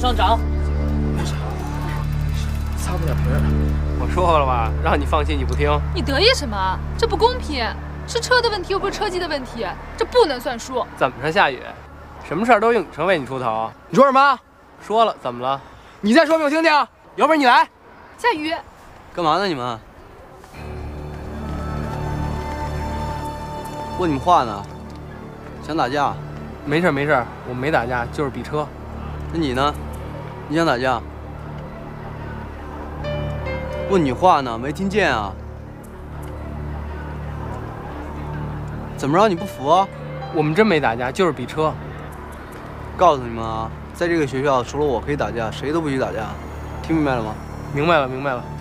上涨。 擦不点盆儿。 我说过了吧，让你放弃你不听。 你得意什么？这不公平，是车的问题又不是车技的问题，这不能算数。 怎么着，夏雨？什么事儿都用女生为你出头？ 你说什么？ 说了，怎么了？ 你再说给我听听。有本事你来。 夏雨， 干嘛呢你们？问你们话呢？想打架？ 没事没事，我们没打架，就是比车。 那你呢？你想打架？问你话呢，没听见啊？怎么着？你不服啊？ 我们真没打架，就是比车。 告诉你们啊，在这个学校除了我可以打架，谁都不许打架，听明白了吗？ 明白了明白了。